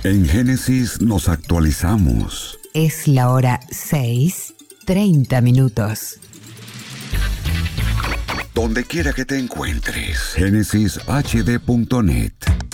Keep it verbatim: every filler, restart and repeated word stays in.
En Génesis nos actualizamos. Es la hora seis, treinta minutos. Donde quiera que te encuentres, génesis h d punto net.